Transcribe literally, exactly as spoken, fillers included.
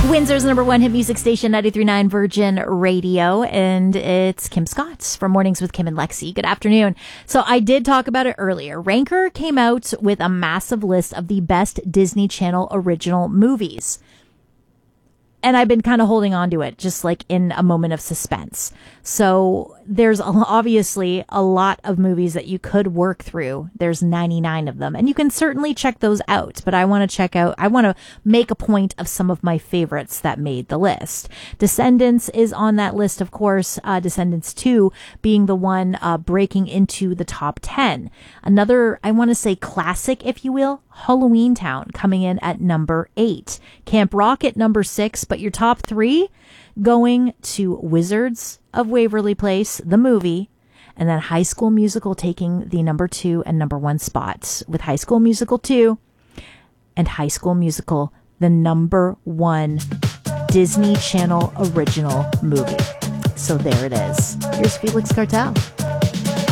Windsor's number one hit music station, ninety-three point nine Virgin Radio, and it's Kim Scott from Mornings with Kim and Lexi. Good afternoon. So I did talk about it earlier. Ranker came out with a massive list of the best Disney Channel original movies. And I've been kind of holding on to it, just like in a moment of suspense. So there's obviously a lot of movies that you could work through. There's ninety-nine of them, and you can certainly check those out. But I want to check out, I want to make a point of some of my favorites that made the list. Descendants is on that list, of course. Uh, Descendants two being the one uh, breaking into the top ten. Another, I want to say classic, if you will, Halloween Town coming in at number eight. Camp Rock at number six, but your top three going to Wizards of Waverly Place, the movie, and then High School Musical taking the number two and number one spots, with High School Musical two and High School Musical, the number one Disney Channel original movie. So there it is. Here's Felix Cartel.